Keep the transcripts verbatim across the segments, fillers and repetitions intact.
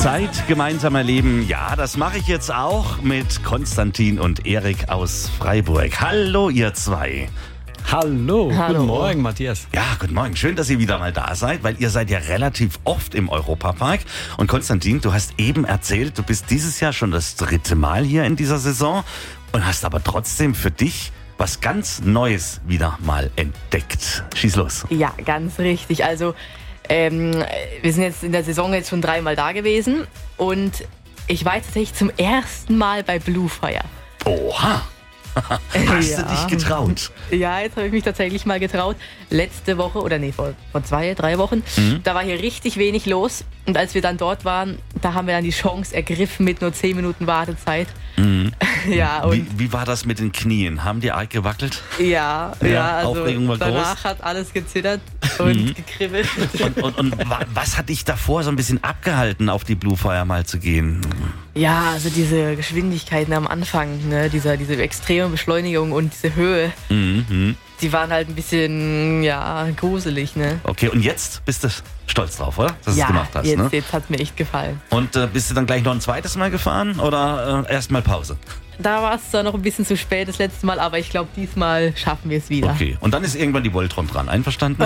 Zeit gemeinsam erleben. Ja, das mache ich jetzt auch mit Konstantin und Erik aus Freiburg. Hallo, ihr zwei. Hallo, Hallo. Guten Morgen, Matthias. Ja, guten Morgen. Schön, dass ihr wieder mal da seid, weil ihr seid ja relativ oft im Europapark. Und Konstantin, du hast eben erzählt, du bist dieses Jahr schon das dritte Mal hier in dieser Saison und hast aber trotzdem für dich was ganz Neues wieder mal entdeckt. Schieß los. Ja, ganz richtig. Also ähm, wir sind jetzt in der Saison jetzt schon dreimal da gewesen und ich war jetzt tatsächlich zum ersten Mal bei Blue Fire. Oha. Hast Ja. du dich getraut? Ja, jetzt habe ich mich tatsächlich mal getraut. Letzte Woche, oder nee, vor, vor zwei, drei Wochen, Mhm. da war hier richtig wenig los. Und als wir dann dort waren, da haben wir dann die Chance ergriffen mit nur zehn Minuten Wartezeit. Mhm. Ja, und Wie, wie war das mit den Knien? Haben die arg gewackelt? ja, Ja, ja, also Aufregung war danach groß. hat alles gezittert und Mhm. gekribbelt. Und, und, und wa- was hat dich davor so ein bisschen abgehalten, auf die Blue Fire mal zu gehen? Ja, also diese Geschwindigkeiten am Anfang, ne, diese, diese extreme Beschleunigung und diese Höhe, Mhm. die waren halt ein bisschen, ja, gruselig, ne? Okay, und jetzt bist du stolz drauf, oder? Dass du ja, es gemacht hast, jetzt, ne? jetzt hat mir echt gefallen. Und äh, bist du dann gleich noch ein zweites Mal gefahren oder äh, erst mal Pause? Da war es zwar noch ein bisschen zu spät das letzte Mal, aber ich glaube, diesmal schaffen wir es wieder. Okay, und dann ist irgendwann die Voltron dran. Einverstanden?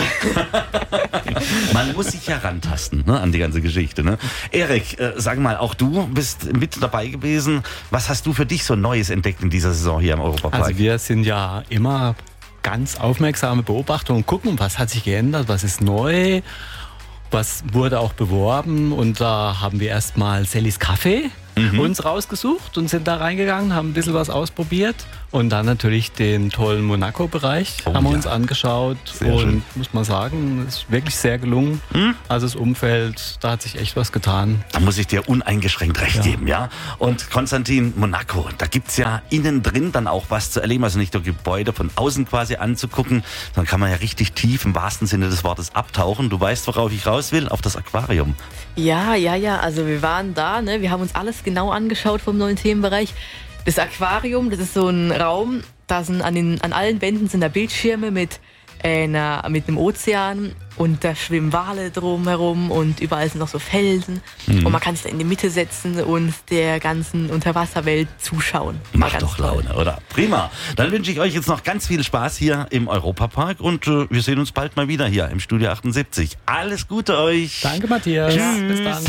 Man muss sich ja rantasten, ne, an die ganze Geschichte. Ne? Erik, äh, sag mal, auch du bist mit dabei gewesen. Was hast du für dich so Neues entdeckt in dieser Saison hier im Europapark? Also wir sind ja immer ganz aufmerksame Beobachter und gucken, was hat sich geändert, was ist neu, was wurde auch beworben. Und da haben wir erstmal Sallys Kaffee uns rausgesucht und sind da reingegangen, haben ein bisschen was ausprobiert. Und dann natürlich den tollen Monaco-Bereich Oh haben wir ja. uns angeschaut. Sehr und schön. muss man sagen, ist wirklich sehr gelungen. Also das Umfeld, da hat sich echt was getan. Da muss ich dir uneingeschränkt recht Ja. geben, ja. Und Konstantin, Monaco, da gibt's ja innen drin dann auch was zu erleben. Also nicht nur Gebäude von außen quasi anzugucken, sondern kann man ja richtig tief im wahrsten Sinne des Wortes abtauchen. Du weißt, worauf ich raus will, auf das Aquarium. Ja, ja, ja, also wir waren da, ne? Wir haben uns alles genau angeschaut vom neuen Themenbereich. Das Aquarium, das ist so ein Raum, da sind an, den, an allen Wänden sind da Bildschirme mit, äh, einer, mit einem Ozean und da schwimmen Wale drumherum und überall sind noch so Felsen und man kann sich da in die Mitte setzen und der ganzen Unterwasserwelt zuschauen. War Macht ganz doch toll. Laune, oder? Prima. Dann wünsche ich euch jetzt noch ganz viel Spaß hier im Europapark und äh, wir sehen uns bald mal wieder hier im Studio achtundsiebzig. Alles Gute euch. Danke, Matthias. Tschüss. Bis dann.